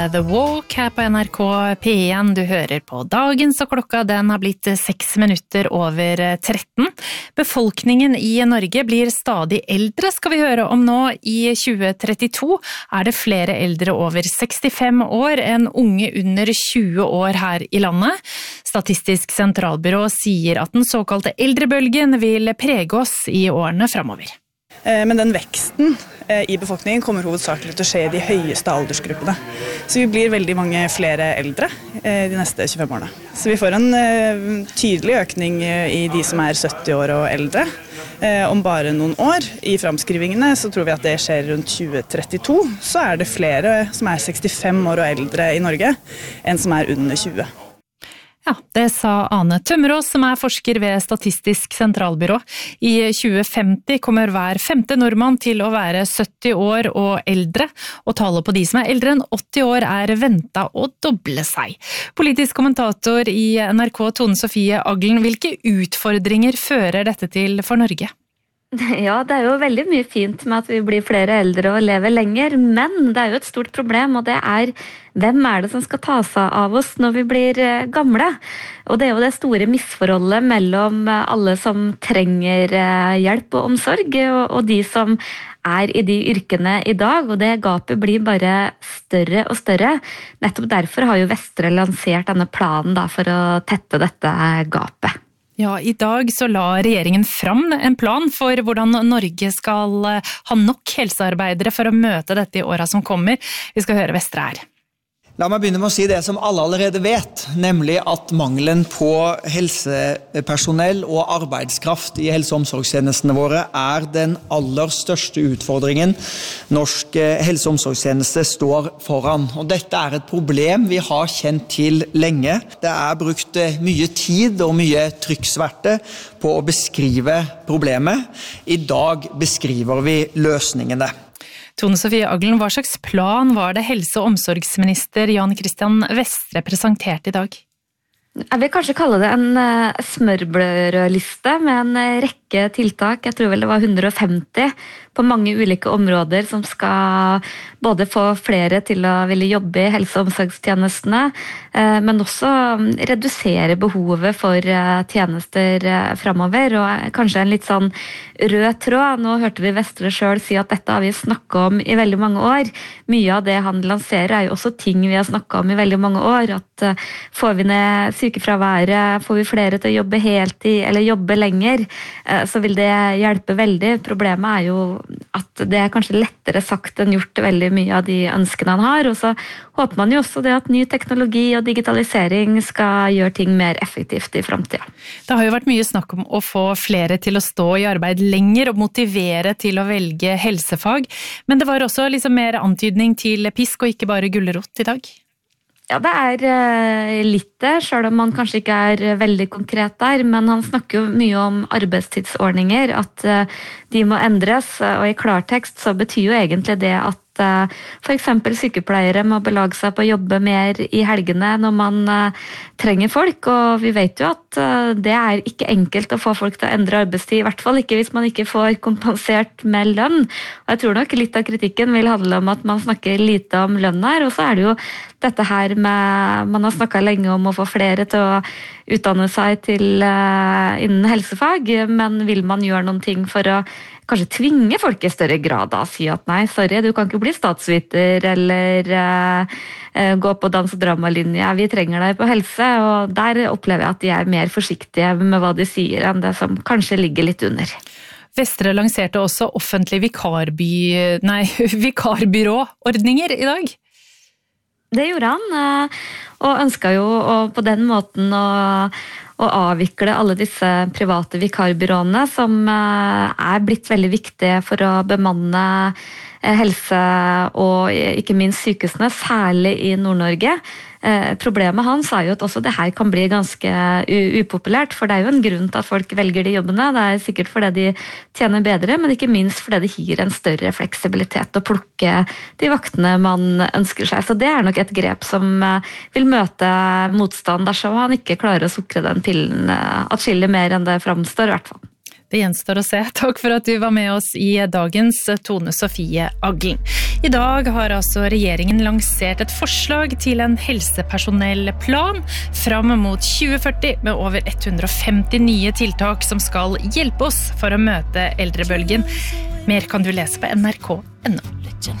The Walk her på NRK P1, du hører på dagen, så klokka den har blitt 6 minutter over 13. Befolkningen i Norge blir stadig eldre, skal vi høre om nå. I 2032 er det flere eldre over 65 år enn unge under 20 år her i landet. Statistisk sentralbyrå sier at den såkalte eldrebølgen vil prege oss i årene fremover. Men den veksten i befolkningen kommer hovedsakelig til å skje i de høyeste aldersgruppene. Så vi blir veldig mange flere eldre de neste 25 årene. Så vi får en tydelig økning i de som er 70 år og eldre. Om bare noen år i framskrivingene så tror vi at det skjer rundt 2032. Så er det flere som er 65 år og eldre i Norge enn som er under 20. Ja, det sa Ane Tømmerås, som er forsker ved Statistisk sentralbyrå. I 2050 kommer hver 5. nordmann til å være 70 år og eldre, og tallet på de som er eldre enn 80 år er ventet å doble seg. Politisk kommentator i NRK, Tone Sofie Aglen, hvilke utfordringer fører dette til for Norge? Ja, det er jo veldig mye fint med at vi blir flere eldre og lever lenger, men det er jo et stort problem, og det er hvem er det som skal ta seg av oss når vi blir gamle? Og det er jo det store misforholdet mellom alle som trenger hjelp og omsorg, og de som er i de yrkene i dag, og det gapet blir bare større og større. Nettopp derfor har jo Vestre lansert denne planen for å tette dette gapet. Ja, i dag så la regjeringen fram en plan for hvordan Norge skal ha nok helsearbeidere for å møte dette i årene som kommer. Vi skal høre Vestre her. La meg begynne med å si det som alle allerede vet, nemlig at mangelen på helsepersonell og arbeidskraft i helse- og omsorgstjenestene våre er den aller største utfordringen norsk helse- og omsorgstjeneste står foran. Og dette er et problem vi har kjent til lenge. Det er brukt mye tid og mye trykksverte på å beskrive problemet. I dag beskriver vi løsningene. Tone Sofie Aglen, hva slags plan var det helse- og omsorgsminister Jan Christian Vestre presenterte i dag? Jeg vil kanskje kalle det en smørbrødliste med en rekke tiltak. Jeg tror vel det var 150 på mange ulike områder som skal både få flere til å ville jobbe i helse- og omsorgstjenestene, men også redusere behovet for tjenester fremover, og kanskje en litt sånn rød tråd. Nå hørte vi Vestre selv si at dette har vi snakket om i veldig mange år. Mye av det han lanserer er jo også ting vi har snakket om i veldig mange år, at får vi ned sykefraværet, får vi flere til å jobbe heltid eller jobbe lenger, så vil det hjelpe veldig. Problemet er jo at det er kanskje lettere sagt enn gjort veldig mye av de ønskene han har, og så håper man jo også det at ny teknologi og digitalisering skal gjøre ting mer effektivt i fremtiden. Det har jo vært mye snakk om å få flere til å stå i arbeid lenger og motivere til å velge helsefag, men det var også liksom mer antydning til pisk og ikke bare gulrot i dag. Ja, det er litt det, selv om man kanskje ikke er veldig konkret der, men han snakker jo mye om arbeidstidsordninger, at de må endres, og i klartekst så betyr jo egentlig det at for eksempel sykepleiere må belage seg på å jobbe mer i helgene når man trenger folk, og vi vet jo at det er ikke enkelt å få folk til å endre arbeidstid, i hvert fall ikke hvis man ikke får kompensert med lønn. Og jeg tror nok litt av kritikken vil handle om at man snakker lite om lønn her, og så er det jo dette her med, man har snakket lenge om å få flere til å utdanne seg til innen helsefag, men vil man gjøre noen ting for å kanskje tvinge folk i større grad da, si at nei, sorry, du kan ikke bli statsviter eller gå på dans- og dramalinje, vi trenger deg på helse, og der opplever jeg at de er mer forsiktige med hva de sier enn det som kanskje ligger litt under. Vestre lanserte også offentlig vikarbyråordninger i dag. Det gjorde han, og ønsket jo på den måten å avvikle alle disse private vikarbyråene som er blitt veldig viktige for å bemanne helse og ikke minst sykehusene, særlig i Nord-Norge. Problemet hans er jo at også det her kan bli ganske upopulært, for det er jo en grunn til at folk velger de jobbene. Det er sikkert fordi de tjener bedre, men ikke minst fordi det gir en større fleksibilitet å plukke de vaktene man ønsker seg. Så det er nok et grep som vil møte motstand dersom han ikke klarer å sukre den pillen atskillig mer enn det framstår i hvert fall. Det gjenstår å se. Takk for at du var med oss i dagens Tone Sofie Aglen. I dag har altså regjeringen lansert et forslag til en helsepersonellplan fram mot 2040 med over 150 nye tiltak som skal hjelpe oss for å møte eldrebølgen. Mer kan du lese på nrk.no.